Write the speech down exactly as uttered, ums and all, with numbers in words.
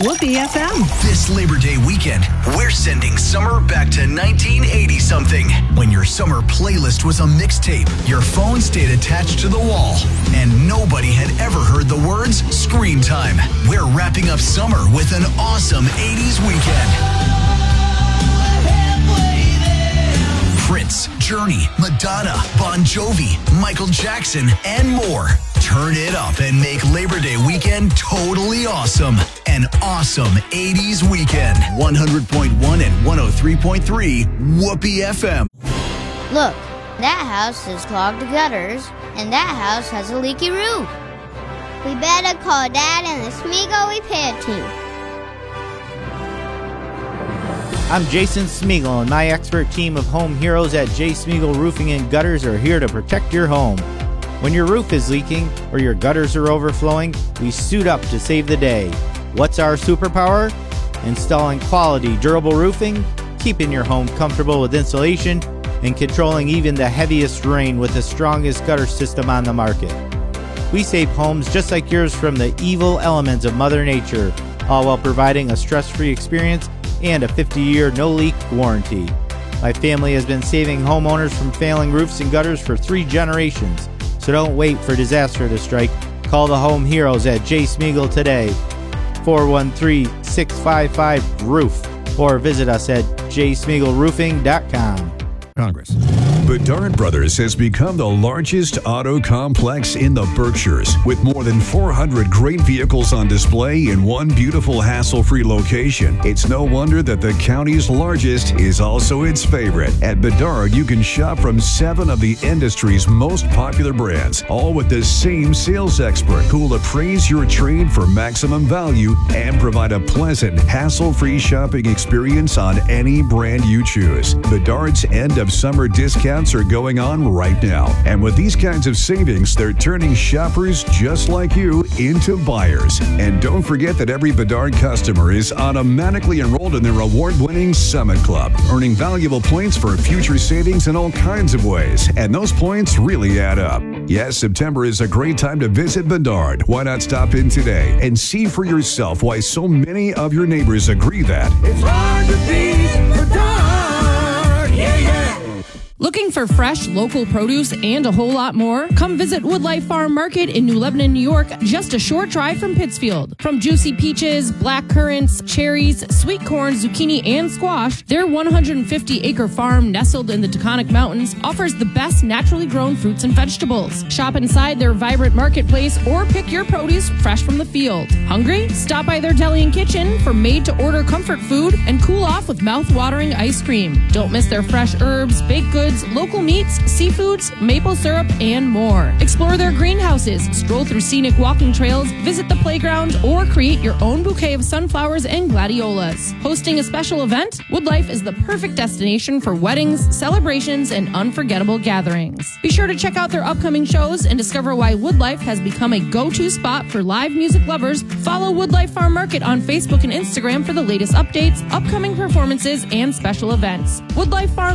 Whoopee F M. This Labor Day weekend, we're sending summer back to nineteen eighty something. When your summer playlist was a mixtape, your phone stayed attached to the wall, and nobody had ever heard the words Scream Time. We're wrapping up summer with an awesome eighties weekend. Prince, Journey, Madonna, Bon Jovi, Michael Jackson, and more. Turn it up and make Labor Day weekend totally awesome. An awesome eighties weekend. one hundred point one and one oh three point three Whoopee F M. Look, that house has clogged gutters, and that house has a leaky roof. We better call Dad and the Smeagol repair team. I'm Jason Smeagol, and my expert team of home heroes at J. Smeagol Roofing and Gutters are here to protect your home. When your roof is leaking or your gutters are overflowing, we suit up to save the day. What's our superpower? Installing quality, durable roofing, keeping your home comfortable with insulation, and controlling even the heaviest rain with the strongest gutter system on the market. We save homes just like yours from the evil elements of Mother Nature, all while providing a stress-free experience and a fifty-year no-leak warranty. My family has been saving homeowners from failing roofs and gutters for three generations, so don't wait for disaster to strike. Call the home heroes at J. Smeagol today, four one three, six five five, roof, or visit us at j smeagol roofing dot com. Congress. Bedard Brothers has become the largest auto complex in the Berkshires, with more than four hundred great vehicles on display in one beautiful hassle-free location. It's no wonder that the county's largest is also its favorite. At Bedard, you can shop from seven of the industry's most popular brands, all with the same sales expert who will appraise your trade for maximum value and provide a pleasant, hassle-free shopping experience on any brand you choose. Bedard's end of summer discounts are going on right now. And with these kinds of savings, they're turning shoppers just like you into buyers. And don't forget that every Bedard customer is automatically enrolled in their award-winning Summit Club, earning valuable points for future savings in all kinds of ways. And those points really add up. Yes, September is a great time to visit Bedard. Why not stop in today and see for yourself why so many of your neighbors agree that it's hard to beat Bedard. Yeah, yeah. Looking for fresh, local produce and a whole lot more? Come visit Woodlife Farm Market in New Lebanon, New York, just a short drive from Pittsfield. From juicy peaches, black currants, cherries, sweet corn, zucchini, and squash, their one hundred fifty acre farm nestled in the Taconic Mountains offers the best naturally grown fruits and vegetables. Shop inside their vibrant marketplace or pick your produce fresh from the field. Hungry? Stop by their deli and kitchen for made-to-order comfort food and cool off with mouth-watering ice cream. Don't miss their fresh herbs, baked goods, local meats, seafoods, maple syrup, and more. Explore their greenhouses, stroll through scenic walking trails, visit the playground, or create your own bouquet of sunflowers and gladiolas. Hosting a special event? Woodlife is the perfect destination for weddings, celebrations, and unforgettable gatherings. Be sure to check out their upcoming shows and discover why Woodlife has become a go-to spot for live music lovers. Follow Woodlife Farm Market on Facebook and Instagram for the latest updates, upcoming performances, and special events. Woodlife Farm